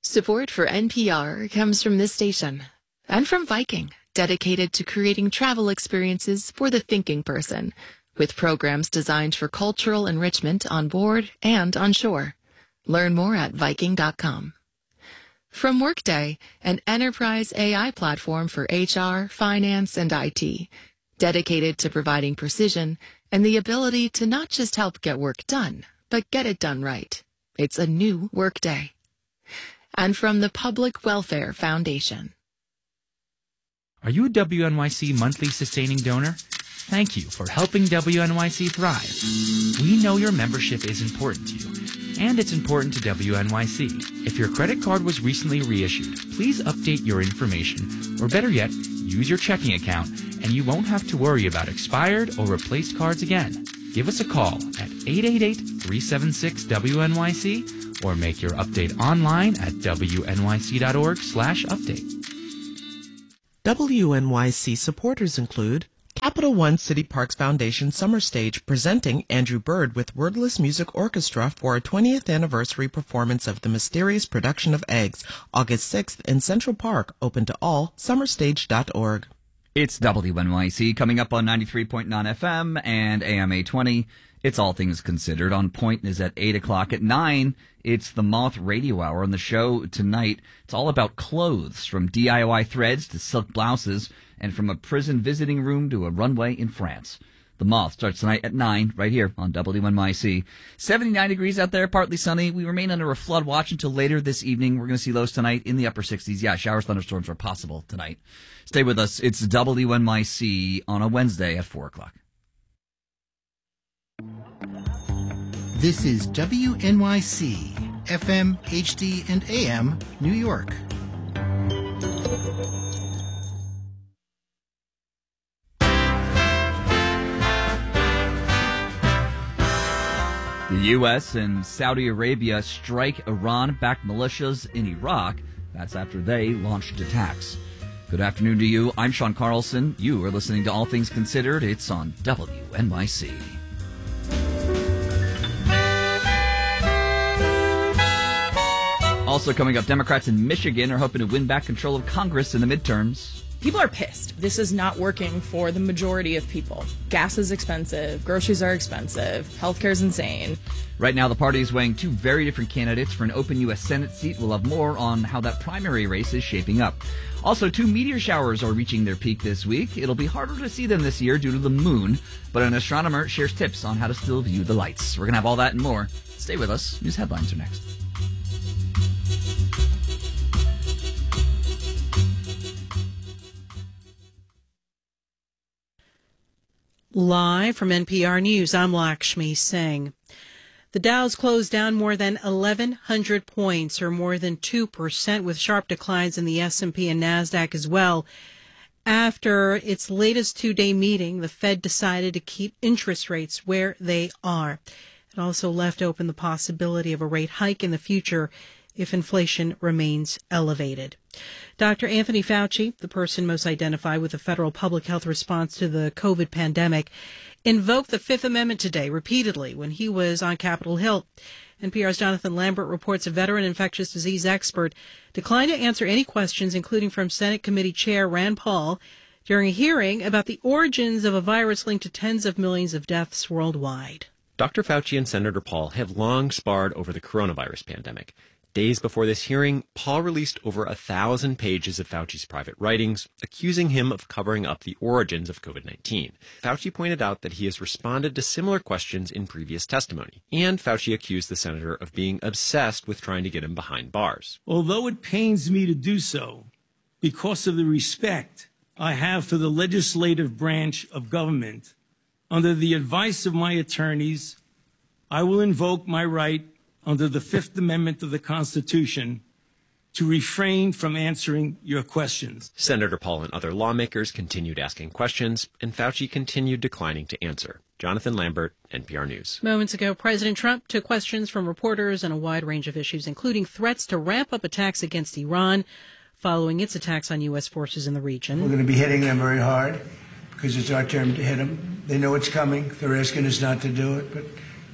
Support for NPR comes from this station and from Viking, dedicated to creating travel experiences for the thinking person, with programs designed for cultural enrichment on board and on shore. Learn more at Viking.com. From Workday, an enterprise AI platform for HR, finance, and IT, dedicated to providing precision and the ability to not just help get work done, but get it done right. It's a new Workday. And from the Public Welfare Foundation. Are you a WNYC monthly sustaining donor? Thank you for helping WNYC thrive. We know your membership is important to you, and it's important to WNYC. If your credit card was recently reissued, please update your information, or better yet, use your checking account, and you won't have to worry about expired or replaced cards again. Give us a call at 888-376-WNYC or make your update online at wnyc.org/update. WNYC supporters include Capital One City Parks Foundation Summer Stage presenting Andrew Bird with Wordless Music Orchestra for a 20th anniversary performance of The Mysterious Production of Eggs, August 6th in Central Park, open to all, summerstage.org. It's WNYC coming up on 93.9 FM and AM 820. It's All Things Considered. On point is at 8 o'clock. At 9, it's the Moth Radio Hour. On the show tonight, it's all about clothes, from DIY threads to silk blouses, and from a prison visiting room to a runway in France. The Moth starts tonight at 9, right here on WNYC. 79 degrees out there, partly sunny. We remain under a flood watch until later this evening. We're going to see lows tonight in the upper 60s. Yeah, showers, thunderstorms are possible tonight. Stay with us. It's WNYC on a Wednesday at 4 o'clock. This is WNYC, FM, HD, and AM, New York. The U.S. and Saudi Arabia strike Iran-backed militias in Iraq. That's after they launched attacks. Good afternoon to you. I'm Sean Carlson. You are listening to All Things Considered. It's on WNYC. Also coming up, Democrats in Michigan are hoping to win back control of Congress in the midterms. People are pissed. This is not working for the majority of people. Gas is expensive. Groceries are expensive. Healthcare is insane. Right now, the party is weighing two very different candidates for an open U.S. Senate seat. We'll have more on how that primary race is shaping up. Also, 2 meteor showers are reaching their peak this week. It'll be harder to see them this year due to the moon, but an astronomer shares tips on how to still view the lights. We're going to have all that and more. Stay with us. News headlines are next. Live from NPR News, I'm Lakshmi Singh. The Dow's closed down more than 1,100 points, or more than 2%, with sharp declines in the S&P and NASDAQ as well. After its latest 2-day meeting, the Fed decided to keep interest rates where they are. It also left open the possibility of a rate hike in the future if inflation remains elevated. Dr. Anthony Fauci, the person most identified with the federal public health response to the COVID pandemic, invoked the Fifth Amendment today repeatedly when he was on Capitol Hill. NPR's Jonathan Lambert reports a veteran infectious disease expert declined to answer any questions, including from Senate Committee Chair Rand Paul, during a hearing about the origins of a virus linked to tens of millions of deaths worldwide. Dr. Fauci and Senator Paul have long sparred over the coronavirus pandemic. Days before this hearing, Paul released over 1,000 pages of Fauci's private writings, accusing him of covering up the origins of COVID-19. Fauci pointed out that he has responded to similar questions in previous testimony, and Fauci accused the senator of being obsessed with trying to get him behind bars. Although it pains me to do so, because of the respect I have for the legislative branch of government, under the advice of my attorneys, I will invoke my right under the Fifth Amendment of the Constitution to refrain from answering your questions. Senator Paul and other lawmakers continued asking questions, and Fauci continued declining to answer. Jonathan Lambert, NPR News. Moments ago, President Trump took questions from reporters on a wide range of issues, including threats to ramp up attacks against Iran following its attacks on U.S. forces in the region. We're going to be hitting them very hard because it's our turn to hit them. They know it's coming. They're asking us not to do it, but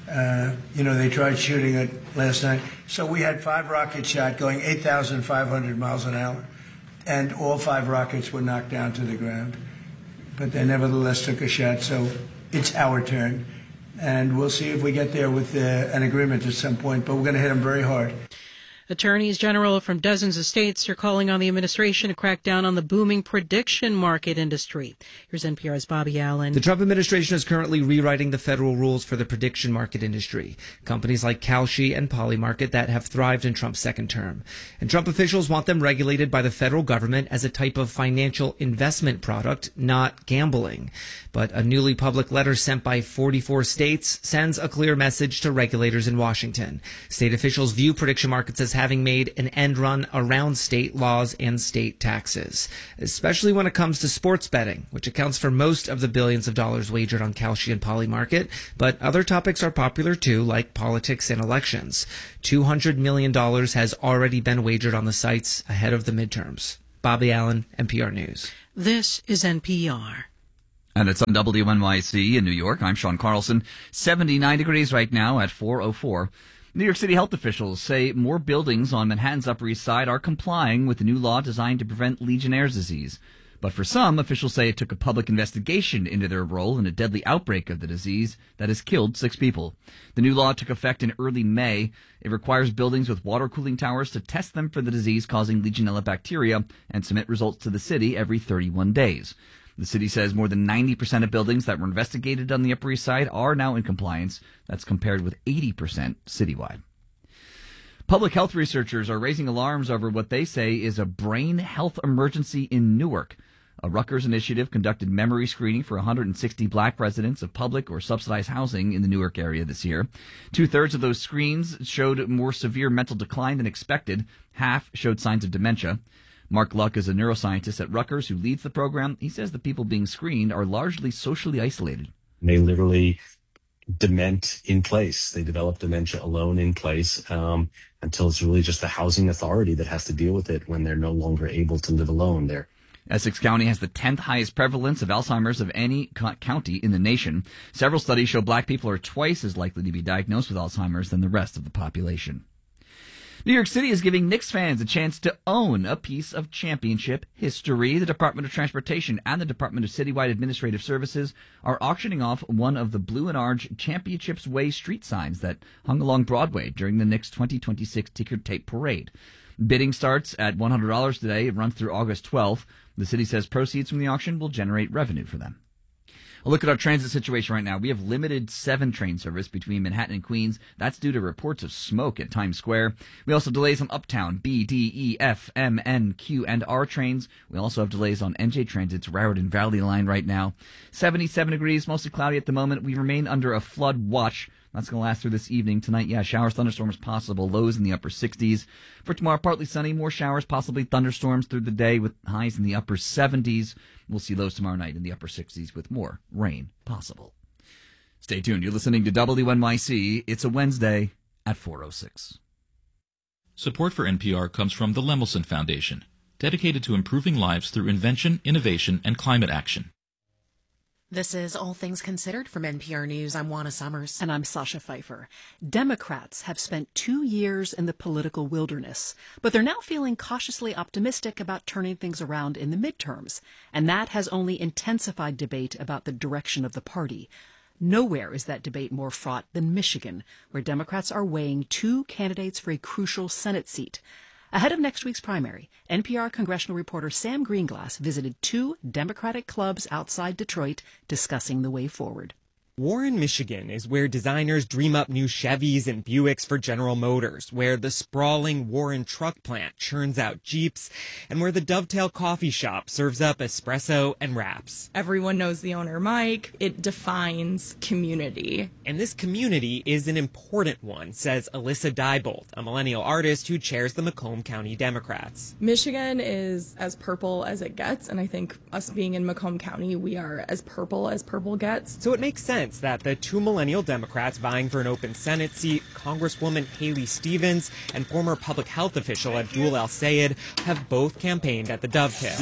They tried shooting it last night. So we had 5 rockets shot going 8,500 miles an hour, and all 5 rockets were knocked down to the ground. But they nevertheless took a shot, so it's our turn. And we'll see if we get there with an agreement at some point, but we're going to hit them very hard. Attorneys general from dozens of states are calling on the administration to crack down on the booming prediction market industry. Here's NPR's Bobby Allen. The Trump administration is currently rewriting the federal rules for the prediction market industry. Companies like Kalshi and Polymarket that have thrived in Trump's second term. And Trump officials want them regulated by the federal government as a type of financial investment product, not gambling. But a newly public letter sent by 44 states sends a clear message to regulators in Washington. State officials view prediction markets as having made an end run around state laws and state taxes, especially when it comes to sports betting, which accounts for most of the billions of dollars wagered on Kalshi and Polymarket. But other topics are popular too, like politics and elections. $200 million has already been wagered on the sites ahead of the midterms. Bobby Allen, NPR News. This is NPR. And it's on WNYC in New York. I'm Sean Carlson. 79 degrees right now at 4:04. New York City health officials say more buildings on Manhattan's Upper East Side are complying with the new law designed to prevent Legionnaire's disease. But for some, officials say it took a public investigation into their role in a deadly outbreak of the disease that has killed 6 people. The new law took effect in early May. It requires buildings with water cooling towers to test them for the disease-causing Legionella bacteria and submit results to the city every 31 days. The city says more than 90% of buildings that were investigated on the Upper East Side are now in compliance. That's compared with 80% citywide. Public health researchers are raising alarms over what they say is a brain health emergency in Newark. A Rutgers initiative conducted memory screening for 160 black residents of public or subsidized housing in the Newark area this year. 2/3 of those screens showed more severe mental decline than expected. Half showed signs of dementia. Mark Luck is a neuroscientist at Rutgers who leads the program. He says the people being screened are largely socially isolated. They literally dement in place. They develop dementia alone in place until it's really just the housing authority that has to deal with it when they're no longer able to live alone there. Essex County has the 10th highest prevalence of Alzheimer's of any county in the nation. Several studies show black people are twice as likely to be diagnosed with Alzheimer's than the rest of the population. New York City is giving Knicks fans a chance to own a piece of championship history. The Department of Transportation and the Department of Citywide Administrative Services are auctioning off one of the blue and orange Championships Way street signs that hung along Broadway during the Knicks 2026 ticker tape parade. Bidding starts at $100 today. It runs through August 12th. The city says proceeds from the auction will generate revenue for them. A look at our transit situation right now. We have limited 7 train service between Manhattan and Queens. That's due to reports of smoke at Times Square. We also have delays on Uptown, B, D, E, F, M, N, Q, and R trains. We also have delays on NJ Transit's Raritan Valley line right now. 77 degrees, mostly cloudy at the moment. We remain under a flood watch. That's going to last through this evening. Tonight, showers, thunderstorms possible, lows in the upper 60s. For tomorrow, partly sunny, more showers, possibly thunderstorms through the day with highs in the upper 70s. We'll see lows tomorrow night in the upper 60s with more rain possible. Stay tuned. You're listening to WNYC. It's a Wednesday at 4:06. Support for NPR comes from the Lemelson Foundation, dedicated to improving lives through invention, innovation, and climate action. This is All Things Considered from NPR News. I'm Juana Summers. And I'm Sasha Pfeiffer. Democrats have spent 2 years in the political wilderness, but they're now feeling cautiously optimistic about turning things around in the midterms. And that has only intensified debate about the direction of the party. Nowhere is that debate more fraught than Michigan, where Democrats are weighing 2 candidates for a crucial Senate seat. Ahead of next week's primary, NPR congressional reporter Sam Greenglass visited 2 Democratic clubs outside Detroit discussing the way forward. Warren, Michigan is where designers dream up new Chevys and Buicks for General Motors, where the sprawling Warren truck plant churns out Jeeps, and where the Dovetail coffee shop serves up espresso and wraps. Everyone knows the owner, Mike. It defines community. And this community is an important one, says Alyssa Diebold, a millennial artist who chairs the Macomb County Democrats. Michigan is as purple as it gets, and I think us being in Macomb County, we are as purple gets. So it makes sense sense that the two millennial Democrats vying for an open Senate seat, Congresswoman Haley Stevens and former public health official Abdul El-Sayed, have both campaigned at the Dovetail.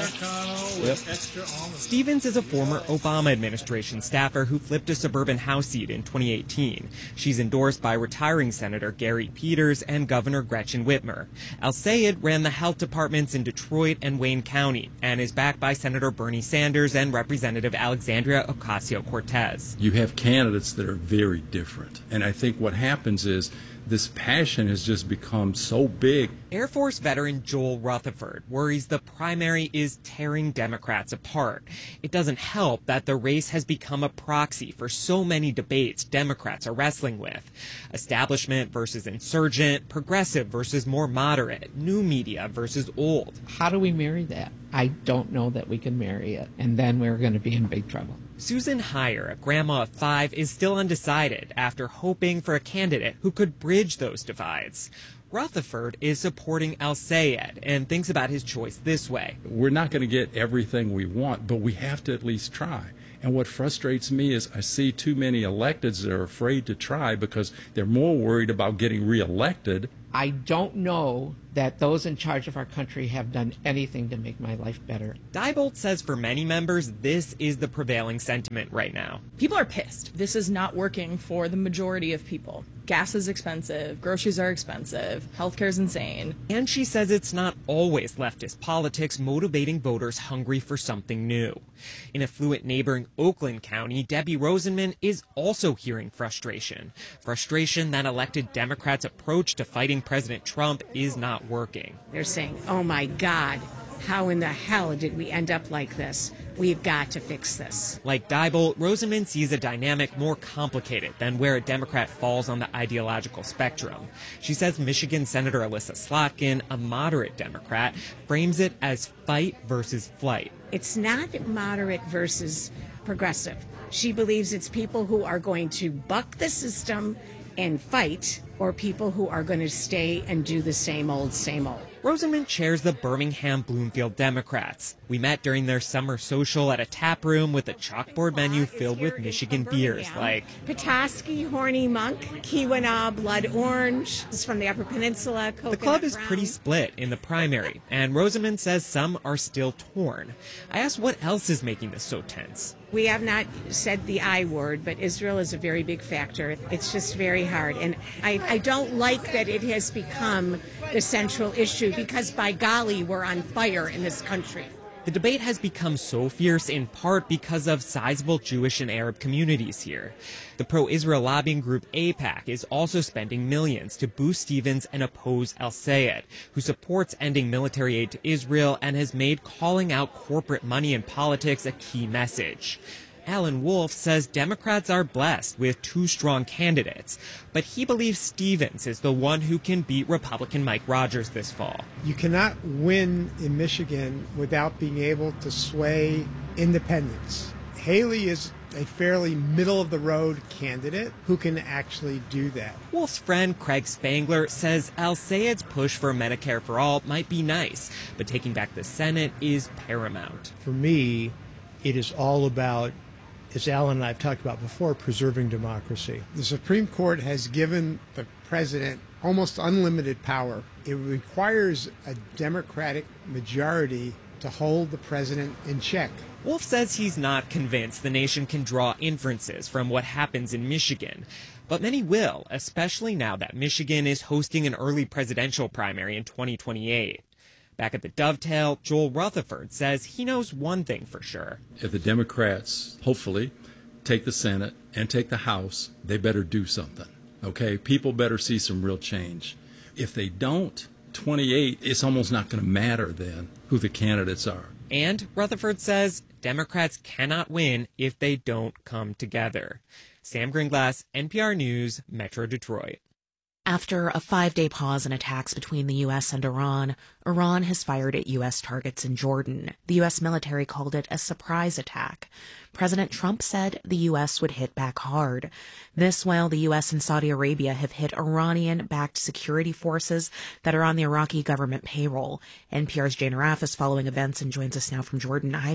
Stevens is a former Obama administration staffer who flipped a suburban House seat in 2018. She's endorsed by retiring Senator Gary Peters and Governor Gretchen Whitmer. El-Sayed ran the health departments in Detroit and Wayne County and is backed by Senator Bernie Sanders and Representative Alexandria Ocasio-Cortez. You have candidates that are very different. And I think what happens is this passion has just become so big. Air Force veteran Joel Rutherford worries the primary is tearing Democrats apart. It doesn't help that the race has become a proxy for so many debates Democrats are wrestling with. Establishment versus insurgent, progressive versus more moderate, new media versus old. How do we marry that? I don't know that we can marry it, and then we're going to be in big trouble. Susan Heyer, a grandma of 5, is still undecided after hoping for a candidate who could bridge those divides. Rutherford is supporting El-Sayed and thinks about his choice this way. We're not going to get everything we want, but we have to at least try. And what frustrates me is I see too many electeds that are afraid to try because they're more worried about getting reelected. I don't know that those in charge of our country have done anything to make my life better. Diebold says for many members, this is the prevailing sentiment right now. People are pissed. This is not working for the majority of people. Gas is expensive, groceries are expensive, healthcare is insane. And she says it's not always leftist politics motivating voters hungry for something new. In affluent neighboring Oakland County, Debbie Rosenman is also hearing frustration. Frustration that elected Democrats' approach to fighting President Trump is not working. They're saying, oh my God, how in the hell did we end up like this? We've got to fix this. Like Diebold, Rosenman sees a dynamic more complicated than where a Democrat falls on the ideological spectrum. She says Michigan Senator Alyssa Slotkin, a moderate Democrat, frames it as fight versus flight. It's not moderate versus progressive. She believes it's people who are going to buck the system and fight, or people who are going to stay and do the same old, same old. Rosenman chairs the Birmingham Bloomfield Democrats. We met during their summer social at a tap room with a chalkboard menu filled with Michigan beers like Petoskey, Horny Monk, Keweenaw, Blood Orange. This is from the Upper Peninsula. The club is pretty split in the primary, and Rosenman says some are still torn. I asked what else is making this so tense. We have not said the I word, but Israel is a very big factor. It's just very hard. And I don't like that it has become the central issue because, by golly, we're on fire in this country. The debate has become so fierce in part because of sizable Jewish and Arab communities here. The pro-Israel lobbying group AIPAC is also spending millions to boost Stevens and oppose El-Sayed, who supports ending military aid to Israel and has made calling out corporate money in politics a key message. Alan Wolf says Democrats are blessed with two strong candidates, but he believes Stevens is the one who can beat Republican Mike Rogers this fall. You cannot win in Michigan without being able to sway independents. Haley is a fairly middle-of-the-road candidate who can actually do that. Wolf's friend Craig Spangler says El-Sayed's push for Medicare for All might be nice, but taking back the Senate is paramount. For me, it is all about, as Alan and I have talked about before, preserving democracy. The Supreme Court has given the president almost unlimited power. It requires a Democratic majority to hold the president in check. Wolf says he's not convinced the nation can draw inferences from what happens in Michigan. But many will, especially now that Michigan is hosting an early presidential primary in 2028. Back at the Dovetail, Joel Rutherford says he knows one thing for sure. If the Democrats, hopefully, take the Senate and take the House, they better do something, okay? People better see some real change. If they don't, 28, it's almost not going to matter then who the candidates are. And, Rutherford says, Democrats cannot win if they don't come together. Sam Gringlass, NPR News, Metro Detroit. After a 5-day pause in attacks between the U.S. and Iran, Iran has fired at U.S. targets in Jordan. The U.S. military called it a surprise attack. President Trump said the U.S. would hit back hard. This while the U.S. and Saudi Arabia have hit Iranian-backed security forces that are on the Iraqi government payroll. NPR's Jane Araf is following events and joins us now from Jordan. Hi there.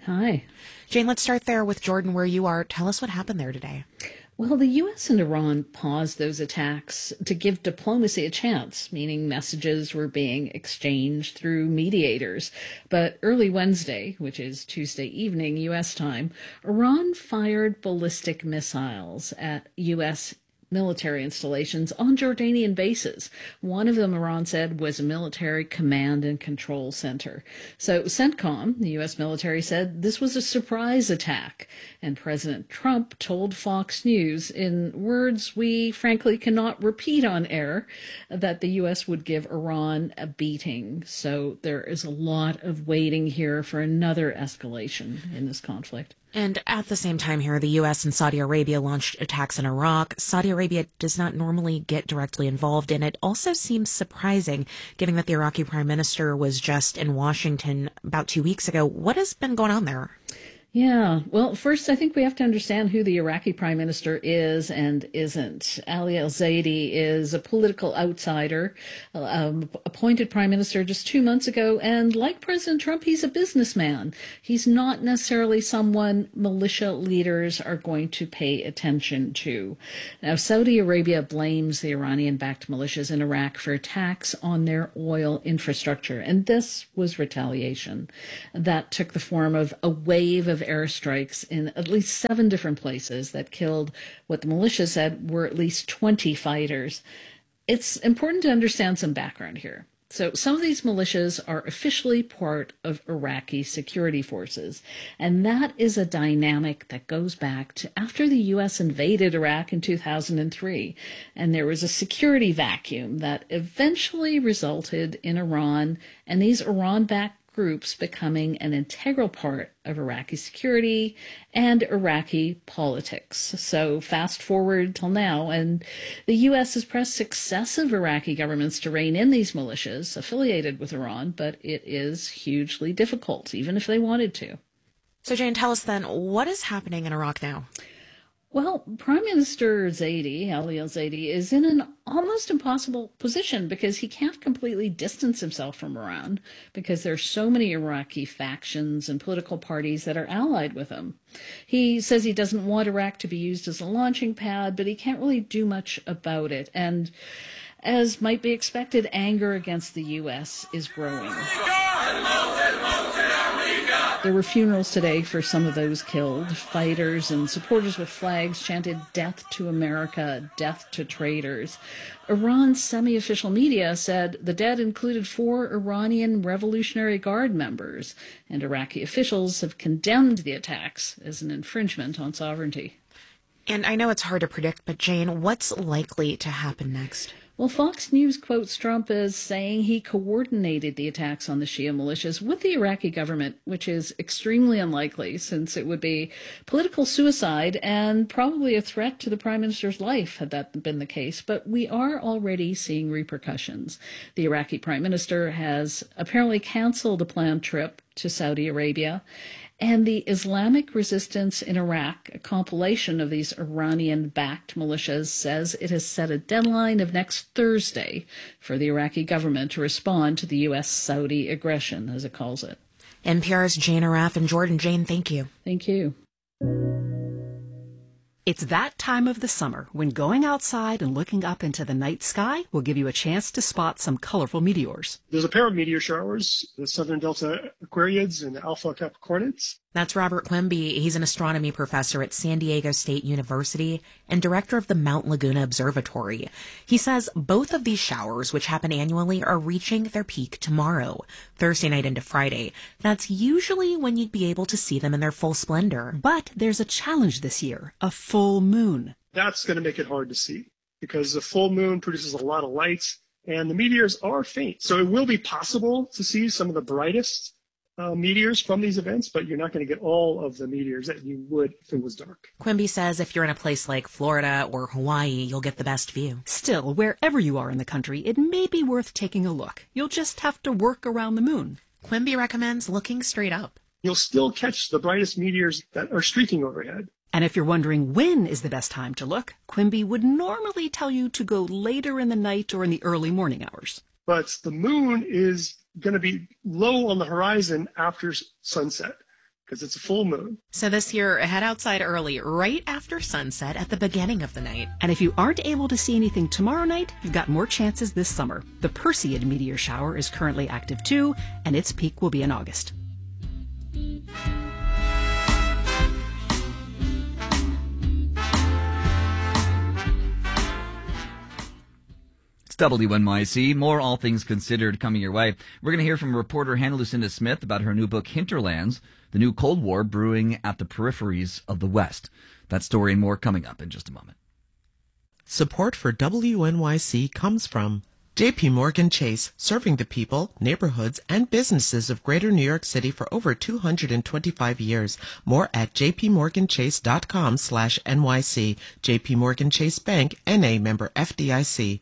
Hi. Jane, let's start there with Jordan, where you are. Tell us what happened there today. Well, the U.S. and Iran paused those attacks to give diplomacy a chance, meaning messages were being exchanged through mediators. But early Wednesday, which is Tuesday evening U.S. time, Iran fired ballistic missiles at U.S. military installations on Jordanian bases. One of them, Iran said, was a military command and control center. So CENTCOM, the U.S. military, said this was a surprise attack. And President Trump told Fox News, in words we frankly cannot repeat on air, that the U.S. would give Iran a beating. So there is a lot of waiting here for another escalation in this conflict. And at the same time here, the U.S. and Saudi Arabia launched attacks in Iraq. Saudi Arabia does not normally get directly involved, and it also seems surprising, given that the Iraqi prime minister was just in Washington about 2 weeks ago. What has been going on there? Yeah, well, first, I think we have to understand who the Iraqi prime minister is and isn't. Ali al-Zaidi is a political outsider, appointed prime minister just 2 months ago, and like President Trump, he's a businessman. He's not necessarily someone militia leaders are going to pay attention to. Now, Saudi Arabia blames the Iranian-backed militias in Iraq for attacks on their oil infrastructure, and this was retaliation. That took the form of a wave of airstrikes in at least 7 different places that killed what the militia said were at least 20 fighters. It's important to understand some background here. So some of these militias are officially part of Iraqi security forces, and that is a dynamic that goes back to after the U.S. invaded Iraq in 2003, and there was a security vacuum that eventually resulted in Iran and these Iran-backed groups becoming an integral part of Iraqi security and Iraqi politics. So fast forward till now, and the U.S. has pressed successive Iraqi governments to rein in these militias affiliated with Iran, but it is hugely difficult, even if they wanted to. So Jane, tell us then, what is happening in Iraq now? Well, Prime Minister Zaidi, Ali al-Zaidi, is in an almost impossible position because he can't completely distance himself from Iran because there are so many Iraqi factions and political parties that are allied with him. He says he doesn't want Iraq to be used as a launching pad, but he can't really do much about it. And as might be expected, anger against the U.S. is growing. There were funerals today for some of those killed. Fighters and supporters with flags chanted "Death to America, death to traitors." Iran's semi-official media said the dead included 4 Iranian Revolutionary Guard members, and Iraqi officials have condemned the attacks as an infringement on sovereignty. And I know it's hard to predict, but Jane, what's likely to happen next? Well, Fox News quotes Trump as saying he coordinated the attacks on the Shia militias with the Iraqi government, which is extremely unlikely since it would be political suicide and probably a threat to the prime minister's life had that been the case. But we are already seeing repercussions. The Iraqi prime minister has apparently canceled a planned trip to Saudi Arabia. And the Islamic Resistance in Iraq, a compilation of these Iranian-backed militias, says it has set a deadline of next Thursday for the Iraqi government to respond to the U.S.-Saudi aggression, as it calls it. NPR's Jane Arraf and Jordan. Jane, thank you. Thank you. It's that time of the summer when going outside and looking up into the night sky will give you a chance to spot some colorful meteors. There's a pair of meteor showers, the Southern Delta Aquariids and Alpha Capricornids. That's Robert Quimby. He's an astronomy professor at San Diego State University and director of the Mount Laguna Observatory. He says both of these showers, which happen annually, are reaching their peak tomorrow, Thursday night into Friday. That's usually when you'd be able to see them in their full splendor. But there's a challenge this year, a full moon. That's going to make it hard to see because the full moon produces a lot of light and the meteors are faint. So it will be possible to see some of the brightest meteors from these events, but you're not going to get all of the meteors that you would if it was dark. Quimby says if you're in a place like Florida or Hawaii, you'll get the best view. Still, wherever you are in the country, it may be worth taking a look. You'll just have to work around the moon. Quimby recommends looking straight up. You'll still catch the brightest meteors that are streaking overhead. And if you're wondering when is the best time to look, Quimby would normally tell you to go later in the night or in the early morning hours. But the moon is going to be low on the horizon after sunset because it's a full moon. So this year, head outside early, right after sunset at the beginning of the night. And if you aren't able to see anything tomorrow night, you've got more chances this summer. The Perseid meteor shower is currently active too, and its peak will be in August. It's WNYC. More All Things Considered coming your way. We're going to hear from reporter Hannah Lucinda Smith about her new book, Hinterlands, the new Cold War brewing at the peripheries of the West. That story and more coming up in just a moment. Support for WNYC comes from J.P. Morgan Chase, serving the people, neighborhoods, and businesses of Greater New York City for over 225 years. More at jpmorganchase.com/NYC. J.P. Morgan Chase Bank, N.A. member FDIC.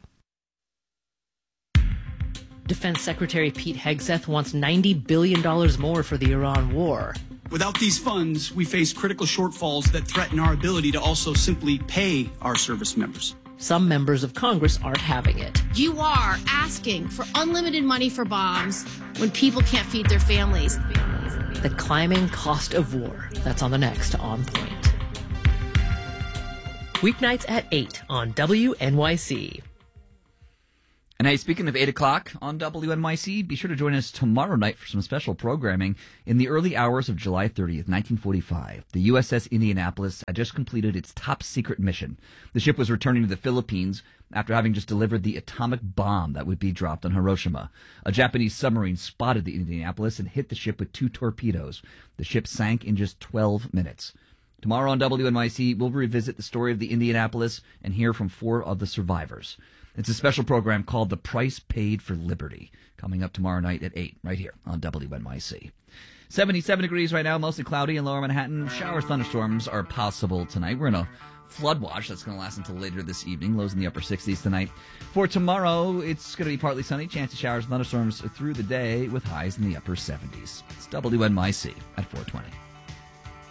Defense Secretary Pete Hegseth wants $90 billion more for the Iran war. Without these funds, we face critical shortfalls that threaten our ability to also simply pay our service members. Some members of Congress aren't having it. You are asking for unlimited money for bombs when people can't feed their families. The climbing cost of war. That's on the next On Point. Weeknights at 8 on WNYC. And hey, speaking of 8 o'clock on WNYC, be sure to join us tomorrow night for some special programming. In the early hours of July 30th, 1945, the USS Indianapolis had just completed its top-secret mission. The ship was returning to the Philippines after having just delivered the atomic bomb that would be dropped on Hiroshima. A Japanese submarine spotted the Indianapolis and hit the ship with 2 torpedoes. The ship sank in just 12 minutes. Tomorrow on WNYC, we'll revisit the story of the Indianapolis and hear from 4 of the survivors. It's a special program called The Price Paid for Liberty, coming up tomorrow night at 8, right here on WNYC. 77 degrees right now, mostly cloudy in lower Manhattan. Showers, thunderstorms are possible tonight. We're in a flood watch that's going to last until later this evening. Lows in the upper 60s tonight. For tomorrow, it's going to be partly sunny. Chance of showers and thunderstorms through the day with highs in the upper 70s. It's WNYC at 420.